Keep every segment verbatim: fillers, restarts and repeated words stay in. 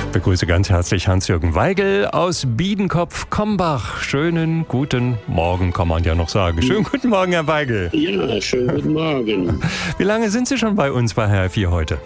Begrüße ganz herzlich Hans-Jürgen Weigel aus Biedenkopf-Kombach. Schönen guten Morgen, kann man ja noch sagen. Schönen guten Morgen, Herr Weigel. Ja, schönen guten Morgen. Wie lange sind Sie schon bei uns bei H R vier heute?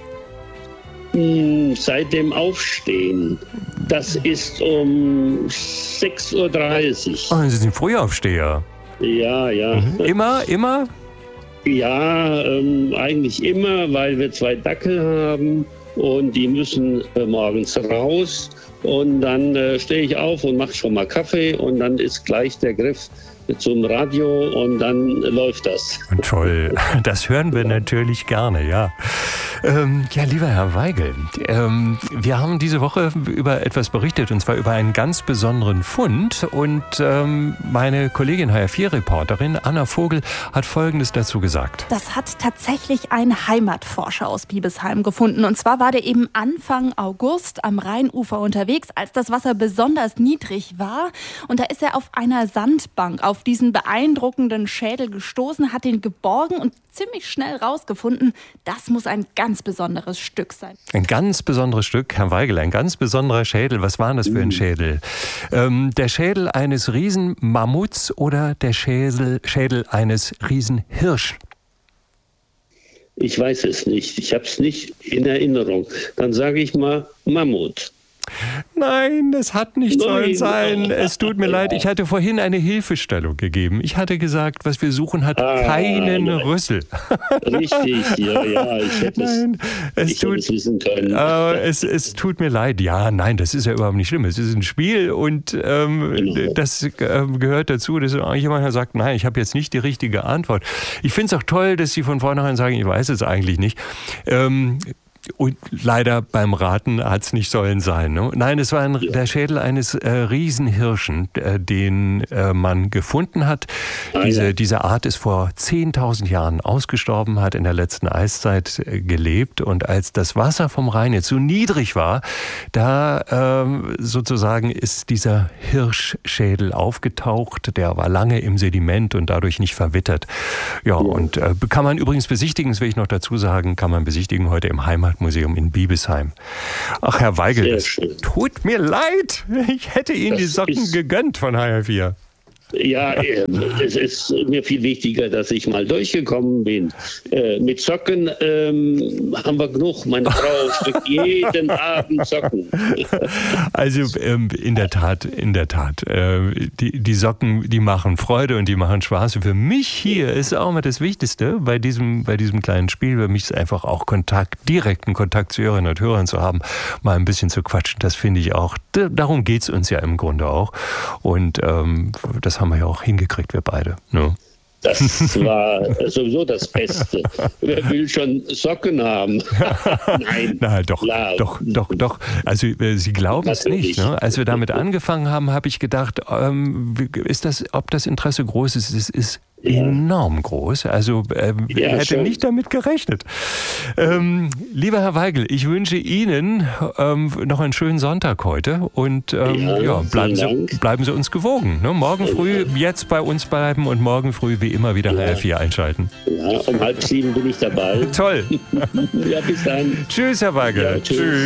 Seit dem Aufstehen. Das ist um sechs Uhr dreißig. Oh, Sie sind Frühaufsteher. Ja, ja. Mhm. Immer, immer? Ja, ähm, eigentlich immer, weil wir zwei Dackel haben und die müssen äh, morgens raus. Und dann äh, stehe ich auf und mache schon mal Kaffee und dann ist gleich der Griff zum Radio und dann läuft das. Toll, das hören wir natürlich gerne, ja. Ähm, ja, lieber Herr Weigel, ähm, wir haben diese Woche über etwas berichtet, und zwar über einen ganz besonderen Fund. Und ähm, meine Kollegin H R vier Reporterin Anna Vogel hat Folgendes dazu gesagt. Das hat tatsächlich ein Heimatforscher aus Biebesheim gefunden. Und zwar war der eben Anfang August am Rheinufer unterwegs, als das Wasser besonders niedrig war. Und da ist er auf einer Sandbank auf diesen beeindruckenden Schädel gestoßen, hat ihn geborgen und ziemlich schnell rausgefunden, das muss ein ganz besonderes Stück sein. Ein ganz besonderes Stück, Herr Weigel, ein ganz besonderer Schädel. Was war das für ein Schädel? Ähm, der Schädel eines Riesenmammuts oder der Schädel, Schädel eines Riesenhirsch? Ich weiß es nicht. Ich habe es nicht in Erinnerung. Dann sage ich mal Mammut. Nein, das hat nicht Nein. sollen sein. Es tut mir leid, ich hatte vorhin eine Hilfestellung gegeben. Ich hatte gesagt, was wir suchen, hat Ah, keinen nein. Rüssel. Richtig, ja, ja. Ich hätte es, Nein, es ich hätte tut, es wissen können. äh, es, es tut mir leid. Ja, nein, das ist ja überhaupt nicht schlimm. Es ist ein Spiel und ähm, Genau. das äh, gehört dazu, dass jemand sagt, nein, ich habe jetzt nicht die richtige Antwort. Ich finde es auch toll, dass Sie von vornherein sagen, ich weiß es eigentlich nicht. Ähm, Und leider beim Raten hat es nicht sollen sein. Ne? Nein, es war ein, Ja. der Schädel eines äh, Riesenhirschen, äh, den äh, man gefunden hat. Ah, Diese, ja. diese Art ist vor zehntausend Jahren ausgestorben, hat in der letzten Eiszeit äh, gelebt. Und als das Wasser vom Rhein jetzt so niedrig war, da ähm, sozusagen ist dieser Hirschschädel aufgetaucht. Der war lange im Sediment und dadurch nicht verwittert. Ja, ja. und äh, kann man übrigens besichtigen, das will ich noch dazu sagen, kann man besichtigen heute im Heimat Museum in Biebesheim. Ach, Herr Weigel, Sehr es schön. tut mir leid. Ich hätte Ihnen Das die Socken ist- gegönnt von H R vier. Ja, äh, es ist mir viel wichtiger, dass ich mal durchgekommen bin. Äh, mit Socken ähm, haben wir genug. Meine Frau strickt jeden Abend Socken. Also ähm, in der Tat, in der Tat. Äh, die, die Socken, die machen Freude und die machen Spaß. Und für mich hier ist auch mal das Wichtigste bei diesem, bei diesem kleinen Spiel, für mich ist einfach auch Kontakt, direkten Kontakt zu Hörerinnen und Hörern zu haben, mal ein bisschen zu quatschen. Das finde ich auch, d- darum geht es uns ja im Grunde auch. Und ähm, das haben wir ja auch hingekriegt, wir beide. Ne? Das war sowieso das Beste. Wer will schon Socken haben? Nein. Na doch, Klar. doch, doch, doch. Also äh, Sie glauben es nicht. Natürlich. Ne? Als wir damit angefangen haben, habe ich gedacht, ähm, wie- ist das, ob das Interesse groß ist? Es ist Ja. enorm groß. Also äh, ich Ja, hätte schön. nicht damit gerechnet. Ähm, lieber Herr Weigel, ich wünsche Ihnen ähm, noch einen schönen Sonntag heute und ähm, Ja, ja, bleiben, vielen Sie, Dank. bleiben Sie uns gewogen. Ne? Morgen früh jetzt bei uns bleiben und morgen früh wie immer wieder H R vier einschalten. Ja, um halb sieben bin ich dabei. Toll. Ja, bis dann. Tschüss, Herr Weigel. Ja, tschüss.